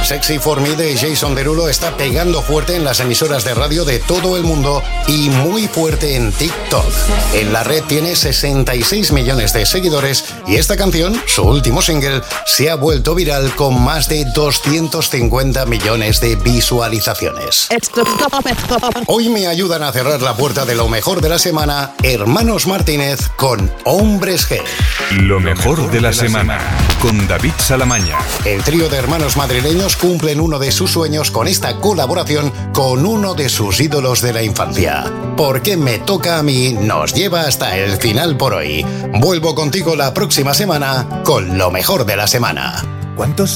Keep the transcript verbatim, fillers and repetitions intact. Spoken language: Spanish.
Sexy for Me de Jason Derulo está pegando fuerte en las emisoras de radio de todo el mundo y muy fuerte en TikTok. En la red tiene sesenta y seis millones de seguidores y esta canción, su último single, se ha vuelto viral con más de doscientos cincuenta millones de visualizaciones. Hoy me ayudan a cerrar la puerta de lo mejor de la semana, Hermanos Martínez con Hombres G. Lo mejor de la semana, con David Salamaña. El trío de hermanos madrileños cumplen uno de sus sueños con esta colaboración con uno de sus ídolos de la infancia. ¿Por qué me toca a mí? Nos lleva hasta el final por hoy. Vuelvo contigo la próxima semana con lo mejor de la semana. ¿Cuántos